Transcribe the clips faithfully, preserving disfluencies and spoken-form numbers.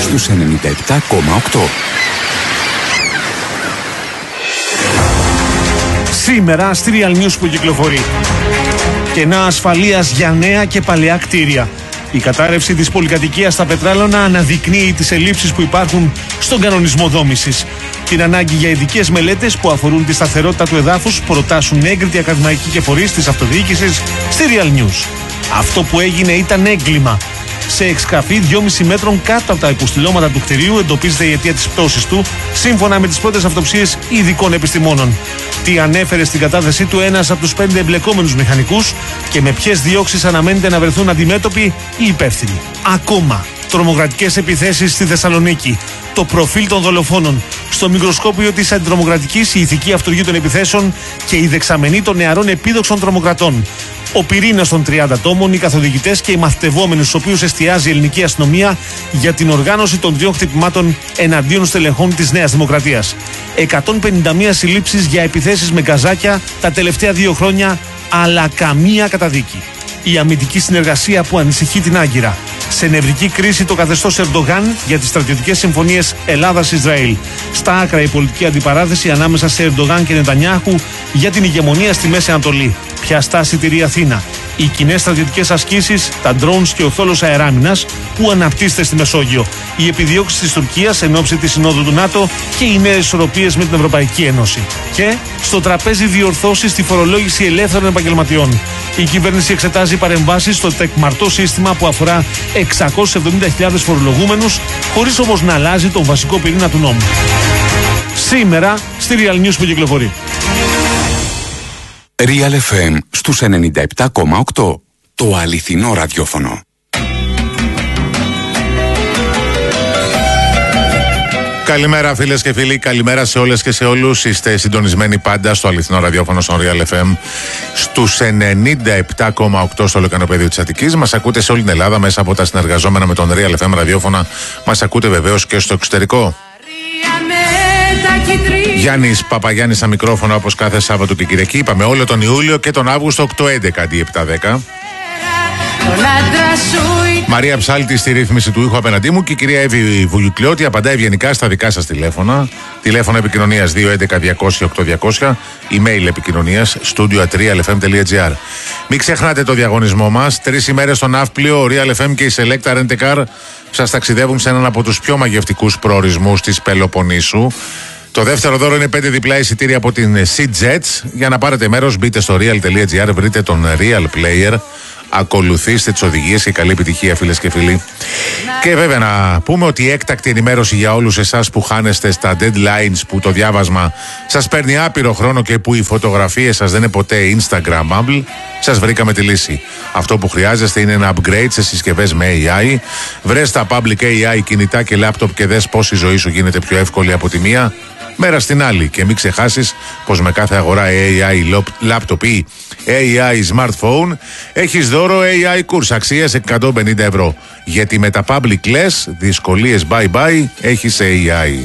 στους ενενήντα επτά κόμμα οκτώ. Σήμερα στη Real News που κυκλοφορεί. Κενά ασφαλείας για νέα και παλαιά κτίρια. Η κατάρρευση της πολυκατοικίας στα Πετράλωνα αναδεικνύει τις ελλείψεις που υπάρχουν στον κανονισμό δόμησης. Την ανάγκη για ειδικές μελέτες που αφορούν τη σταθερότητα του εδάφους προτάσουν έγκριτοι ακαδημαϊκοί και φορείς της αυτοδιοίκησης στη Real News. Αυτό που έγινε ήταν έγκλημα. Σε εξκαφή δυόμισι μέτρων κάτω από τα υποστηλώματα του κτηρίου εντοπίζεται η αιτία της πτώσης του, σύμφωνα με τις πρώτες αυτοψίες ειδικών επιστημόνων. Τι ανέφερε στην κατάθεσή του ένας από τους πέντε εμπλεκόμενους μηχανικούς και με ποιες διώξεις αναμένεται να βρεθούν αντιμέτωποι οι υπεύθυνοι. Ακόμα, τρομοκρατικές επιθέσεις στη Θεσσαλονίκη. Το προφίλ των δολοφόνων. Στο μικροσκόπιο της αντιτρομοκρατικής, η ηθική αυτοργή των επιθέσεων και η δεξαμενή των νεαρών επίδοξων τρομοκρατών. Ο πυρήνας των τριάντα τόμων, οι καθοδηγητές και οι μαθητευόμενοι, στους οποίους εστιάζει η ελληνική αστυνομία για την οργάνωση των τριών χτυπημάτων εναντίον στελεχών της Νέας Δημοκρατίας. εκατόν πενήντα μία συλλήψεις για επιθέσεις με γκαζάκια τα τελευταία δύο χρόνια, αλλά καμία καταδίκη. Η αμυντική συνεργασία που ανησυχεί την Άγκυρα. Σε νευρική κρίση το καθεστώς Ερντογάν για τις στρατιωτικές συμφωνίες Ελλάδας-Ισραήλ. Στα άκρα η πολιτική αντιπαράθεση ανάμεσα σε Ερντογάν και Νετανιάχου για την ηγεμονία στη Μέση Ανατολή. Ποια στάση τηρεί η Αθήνα. Οι κοινές στρατιωτικές ασκήσεις, τα drones και ο θόλος αεράμινας που αναπτύσσεται στη Μεσόγειο. Οι επιδιώξεις της Τουρκίας εν ώψη της Συνόδου του ΝΑΤΟ και οι νέες ισορροπίες με την Ευρωπαϊκή Ένωση. Και στο τραπέζι διορθώσεις στη φορολόγηση ελεύθερων επαγγελματιών. Η κυβέρνηση εξετάζει παρεμβάσεις στο τεκμαρτό σύστημα που αφορά εξακόσιες εβδομήντα χιλιάδες φορολογούμενους, χωρίς όμως να αλλάζει τον βασικό πυρήνα του νόμου. Σήμερα στη Real News που κυκλοφορεί. Real εφ εμ στους ενενήντα επτά κόμμα οκτώ. Το αληθινό ραδιόφωνο. Καλημέρα φίλες και φίλοι, καλημέρα σε όλες και σε όλους. Είστε συντονισμένοι πάντα στο αληθινό ραδιόφωνο στον Real εφ εμ στους ενενήντα επτά κόμμα οκτώ στο λεκανοπέδιο της Αττικής. Μας ακούτε σε όλη την Ελλάδα μέσα από τα συνεργαζόμενα με τον Real εφ εμ ραδιόφωνα. Μας ακούτε βεβαίως και στο εξωτερικό. Γιάννης Παπαγιάννης στα μικρόφωνα όπως κάθε Σάββατο και Κυριακή. Είπαμε όλο τον Ιούλιο και τον Αύγουστο οκτώ έντεκα αντί επτά δέκα. Μαρία Ψάλτη στη ρύθμιση του ήχου απέναντί μου και η κυρία Εύη Βουγιουκλιώτη απαντά ευγενικά στα δικά σας τηλέφωνα. Τηλέφωνο επικοινωνίας δύο έντεκα διακόσια οκτώ διακόσια, email επικοινωνίας studio at real f m dot g r. Μην ξεχνάτε το διαγωνισμό μας. Τρεις ημέρες στο Ναύπλιο, ο Real εφ εμ και η Selecta Rent a Car σας ταξιδεύουν σε έναν από τους πιο μαγευτικούς προορισμούς της Πελοποννήσου. Το δεύτερο δώρο είναι πέντε διπλά εισιτήρια από την SeaJets. Για να πάρετε μέρος μπείτε στο real dot g r, βρείτε τον Real Player, ακολουθήστε τις οδηγίες και καλή επιτυχία φίλες και φίλοι. Και βέβαια να πούμε ότι η έκτακτη ενημέρωση για όλους εσάς που χάνεστε στα deadlines, που το διάβασμα σας παίρνει άπειρο χρόνο και που οι φωτογραφίες σας δεν είναι ποτέ Instagrammable, σας βρήκαμε τη λύση. Αυτό που χρειάζεστε είναι ένα upgrade σε συσκευές με έι άι. Βρες τα public έι άι κινητά και laptop και δες πώς η ζωή σου γίνεται πιο εύκολη από τη μία μέρα στην άλλη. Και μην ξεχάσεις πως με κάθε αγορά έι άι laptop ή έι άι smartphone έχεις δώρο έι άι course αξίας εκατόν πενήντα ευρώ. Γιατί με τα public less, δυσκολίες bye bye, έχεις έι άι.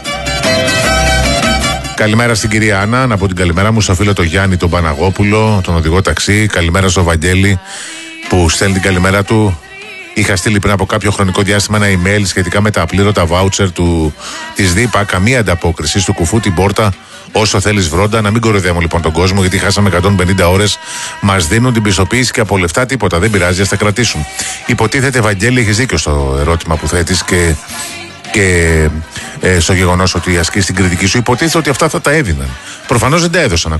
Καλημέρα στην κυρία Άννα, να πω την καλημέρα μου στο φίλο τον Γιάννη τον Παναγόπουλο, τον οδηγό ταξί. Καλημέρα στο Βαγγέλη που στέλνει την καλημέρα του. Είχα στείλει πριν από κάποιο χρονικό διάστημα ένα email σχετικά με τα απλήρωτα voucher του, της ΔΥΠΑ. Καμία ανταπόκριση, στο κουφού την πόρτα. Όσο θέλεις βρόντα, να μην κοροϊδεύουμε λοιπόν τον κόσμο, γιατί χάσαμε εκατόν πενήντα ώρες. Μας δίνουν την πιστοποίηση και από λεφτά τίποτα. Δεν πειράζει, ας τα κρατήσουν. Υποτίθεται, Βαγγέλη, έχεις δίκιο στο ερώτημα που θέτεις και, και ε, στο γεγονός ότι ασκείς την κριτική σου. Υποτίθεται ότι αυτά θα τα έδιναν. Προφανώς δεν τα έδωσαν ακόμα.